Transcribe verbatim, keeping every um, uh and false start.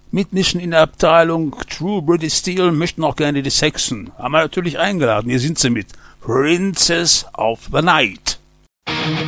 Mitmischen in der Abteilung True British Steel möchten auch gerne die Saxon. Haben wir natürlich eingeladen, hier sind sie mit Princess of the Night.